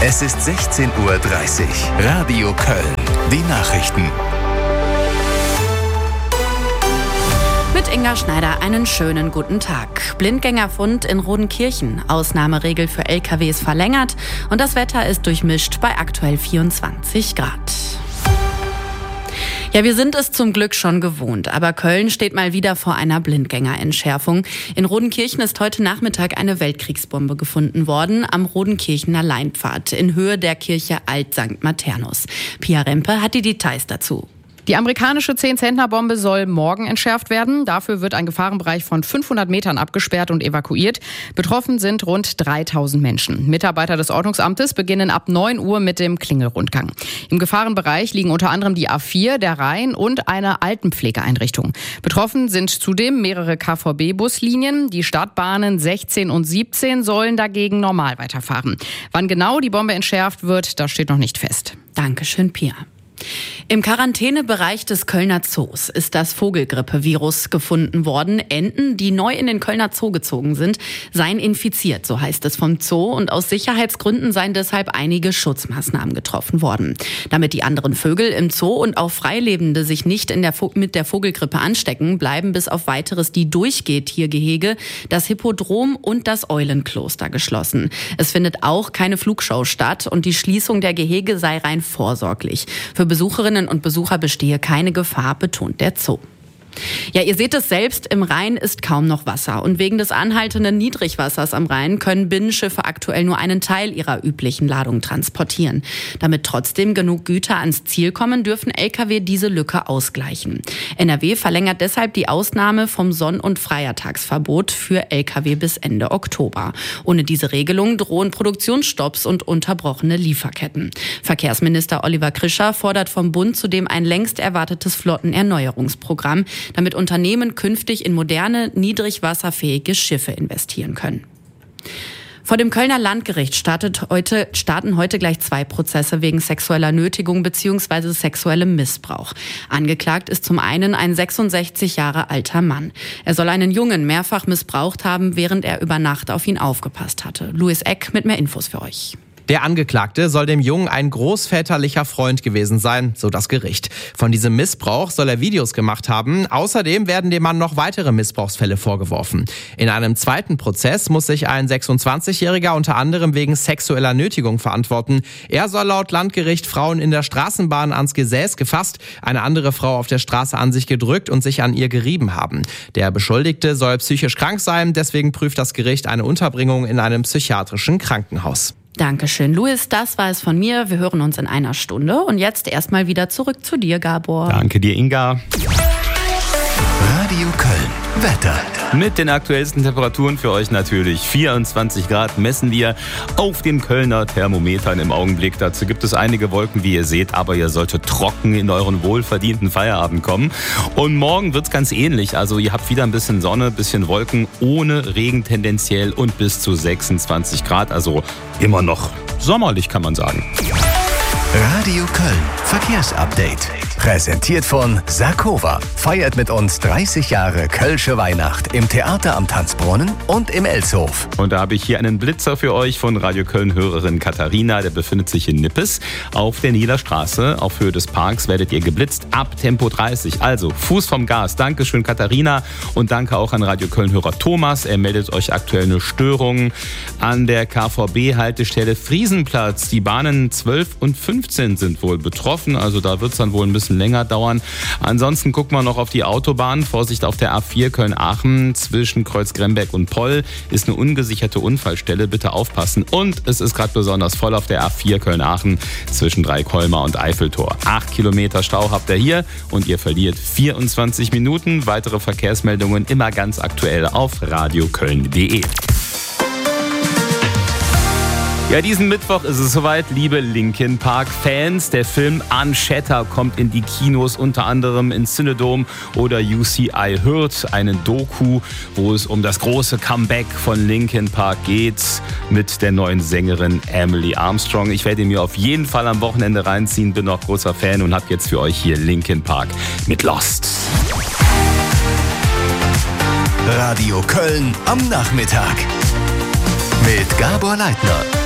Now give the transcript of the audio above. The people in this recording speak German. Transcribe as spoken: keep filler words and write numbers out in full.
Es ist sechzehn Uhr dreißig. Radio Köln. Die Nachrichten. Mit Inga Schneider einen schönen guten Tag. Blindgängerfund in Rodenkirchen. Ausnahmeregel für L K Ws verlängert. Und das Wetter ist durchmischt bei aktuell vierundzwanzig Grad. Ja, wir sind es zum Glück schon gewohnt, aber Köln steht mal wieder vor einer Blindgängerentschärfung. In Rodenkirchen ist heute Nachmittag eine Weltkriegsbombe gefunden worden am Rodenkirchener Leinpfad in Höhe der Kirche Alt Sankt Maternus. Pia Rempe hat die Details dazu. Die amerikanische zehn-Zentner-Bombe soll morgen entschärft werden. Dafür wird ein Gefahrenbereich von fünfhundert Metern abgesperrt und evakuiert. Betroffen sind rund dreitausend Menschen. Mitarbeiter des Ordnungsamtes beginnen ab neun Uhr mit dem Klingelrundgang. Im Gefahrenbereich liegen unter anderem die A vier, der Rhein und eine Altenpflegeeinrichtung. Betroffen sind zudem mehrere K V B-Buslinien. Die Stadtbahnen sechzehn und siebzehn sollen dagegen normal weiterfahren. Wann genau die Bombe entschärft wird, das steht noch nicht fest. Dankeschön, Pia. Im Quarantänebereich des Kölner Zoos ist das Vogelgrippevirus gefunden worden. Enten, die neu in den Kölner Zoo gezogen sind, seien infiziert, so heißt es vom Zoo. Und aus Sicherheitsgründen seien deshalb einige Schutzmaßnahmen getroffen worden. Damit die anderen Vögel im Zoo und auch Freilebende sich nicht in der, mit der Vogelgrippe anstecken, bleiben bis auf Weiteres die Durchgehtiergehege, das Hippodrom und das Eulenkloster geschlossen. Es findet auch keine Flugshow statt und die Schließung der Gehege sei rein vorsorglich. Für Besucherinnen und Besucher bestehe keine Gefahr, betont der Zoo. Ja, ihr seht es selbst, im Rhein ist kaum noch Wasser. Und wegen des anhaltenden Niedrigwassers am Rhein können Binnenschiffe aktuell nur einen Teil ihrer üblichen Ladung transportieren. Damit trotzdem genug Güter ans Ziel kommen, dürfen L K W diese Lücke ausgleichen. N R W verlängert deshalb die Ausnahme vom Sonn- und Feiertagsverbot für L K W bis Ende Oktober. Ohne diese Regelung drohen Produktionsstopps und unterbrochene Lieferketten. Verkehrsminister Oliver Krischer fordert vom Bund zudem ein längst erwartetes Flottenerneuerungsprogramm, damit Unternehmen künftig in moderne, niedrigwasserfähige Schiffe investieren können. Vor dem Kölner Landgericht startet heute, starten heute gleich zwei Prozesse wegen sexueller Nötigung bzw. sexuellem Missbrauch. Angeklagt ist zum einen ein sechsundsechzig Jahre alter Mann. Er soll einen Jungen mehrfach missbraucht haben, während er über Nacht auf ihn aufgepasst hatte. Louis Eck mit mehr Infos für euch. Der Angeklagte soll dem Jungen ein großväterlicher Freund gewesen sein, so das Gericht. Von diesem Missbrauch soll er Videos gemacht haben. Außerdem werden dem Mann noch weitere Missbrauchsfälle vorgeworfen. In einem zweiten Prozess muss sich ein sechsundzwanzigjähriger unter anderem wegen sexueller Nötigung verantworten. Er soll laut Landgericht Frauen in der Straßenbahn ans Gesäß gefasst, eine andere Frau auf der Straße an sich gedrückt und sich an ihr gerieben haben. Der Beschuldigte soll psychisch krank sein, deswegen prüft das Gericht eine Unterbringung in einem psychiatrischen Krankenhaus. Dankeschön, Louis. Das war es von mir. Wir hören uns in einer Stunde. Und jetzt erstmal wieder zurück zu dir, Gabor. Danke dir, Inga. Radio Köln. Wetter. Mit den aktuellsten Temperaturen für euch natürlich. vierundzwanzig Grad messen wir auf den Kölner Thermometern im Augenblick. Dazu gibt es einige Wolken, wie ihr seht, aber ihr solltet trocken in euren wohlverdienten Feierabend kommen. Und morgen wird's ganz ähnlich. Also ihr habt wieder ein bisschen Sonne, ein bisschen Wolken, ohne Regen tendenziell und bis zu sechsundzwanzig Grad. Also immer noch sommerlich, kann man sagen. Radio Köln. Verkehrsupdate. Präsentiert von Sakova. Feiert mit uns dreißig Jahre Kölsche Weihnacht im Theater am Tanzbrunnen und im Elshof. Und da habe ich hier einen Blitzer für euch von Radio Köln-Hörerin Katharina. Der befindet sich in Nippes auf der Niederstraße. Auf Höhe des Parks werdet ihr geblitzt ab Tempo dreißig. Also Fuß vom Gas. Dankeschön, Katharina. Und danke auch an Radio Köln-Hörer Thomas. Er meldet euch aktuell eine Störung an der K V B-Haltestelle Friesenplatz. Die Bahnen zwölf und fünfzehn sind wohl betroffen. Also da wird es dann wohl ein bisschen länger dauern. Ansonsten gucken wir noch auf die Autobahn. Vorsicht auf der A vier Köln-Aachen zwischen Kreuz-Gremberg und Poll ist eine ungesicherte Unfallstelle. Bitte aufpassen. Und es ist gerade besonders voll auf der A vier Köln-Aachen zwischen Dreikolmer und Eiffeltor. Acht Kilometer Stau habt ihr hier und ihr verliert vierundzwanzig Minuten. Weitere Verkehrsmeldungen immer ganz aktuell auf radioköln punkt de. Ja, diesen Mittwoch ist es soweit, liebe Linkin Park-Fans. Der Film Unshatter kommt in die Kinos, unter anderem in Cinedome oder U C I Hurt, eine Doku, wo es um das große Comeback von Linkin Park geht mit der neuen Sängerin Emily Armstrong. Ich werde ihn mir auf jeden Fall am Wochenende reinziehen, bin auch großer Fan und habe jetzt für euch hier Linkin Park mit Lost. Radio Köln am Nachmittag mit Gabor Leitner.